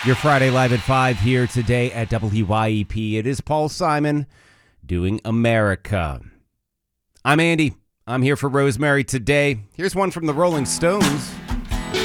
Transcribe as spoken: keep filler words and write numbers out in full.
Your Friday Live at five here today at W Y E P. It is Paul Simon doing America. I'm Andy. I'm here for Rosemary today. Here's one from the Rolling Stones.